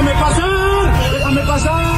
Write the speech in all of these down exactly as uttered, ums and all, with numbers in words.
¡Déjame pasar! ¡Déjame pasar!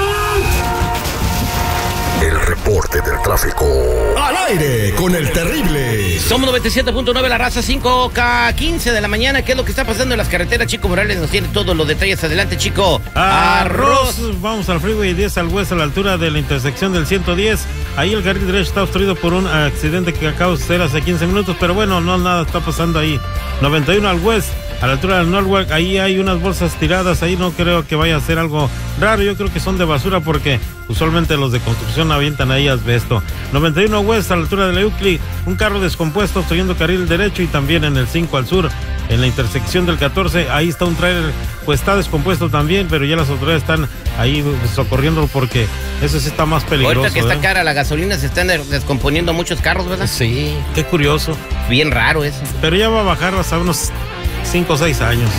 El reporte del tráfico. Al aire con el terrible. Somos noventa y siete punto nueve La Raza, cinco K quince de la mañana. ¿Qué es lo que está pasando en las carreteras? Chico Morales nos tiene todos los detalles. Adelante, Chico. Arroz. Arroz. Vamos al Freeway diez al West, a la altura de la intersección del ciento diez. Ahí el carril derecho está obstruido por un accidente que acaba de suceder hace quince minutos, pero bueno, no nada está pasando ahí. noventa y uno al West, a la altura del Norwalk, ahí hay unas bolsas tiradas. Ahí no creo que vaya a ser algo raro. Yo creo que son de basura porque usualmente los de construcción avientan ahí asbesto. noventa y uno West, a la altura de la Euclid, un carro descompuesto obstruyendo carril derecho, y también en el cinco al sur, en la intersección del catorce, ahí está un tráiler, pues está descompuesto también, pero ya las autoridades están ahí socorriéndolo porque eso sí está más peligroso. Ahorita que está ¿eh? cara la gasolina, se están descomponiendo muchos carros, ¿verdad? Sí, qué curioso. Bien raro eso. Pero ya va a bajar hasta unos cinco o seis años.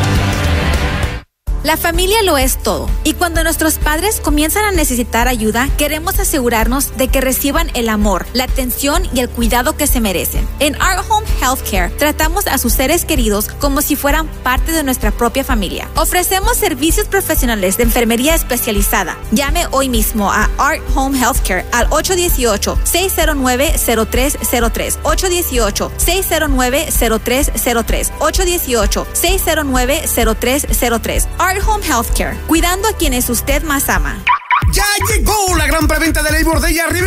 La familia lo es todo, y cuando nuestros padres comienzan a necesitar ayuda, queremos asegurarnos de que reciban el amor, la atención y el cuidado que se merecen. En Our Home Healthcare tratamos a sus seres queridos como si fueran parte de nuestra propia familia. Ofrecemos servicios profesionales de enfermería especializada. Llame hoy mismo a Our Home Healthcare al ocho uno ocho, seis cero nueve, cero tres cero tres, ocho uno ocho, seis cero nueve, cero tres cero tres, ocho uno ocho, seis cero nueve, cero tres cero tres. Our Home Healthcare, cuidando a quienes usted más ama. Ya llegó la gran preventa de Labor Day arriba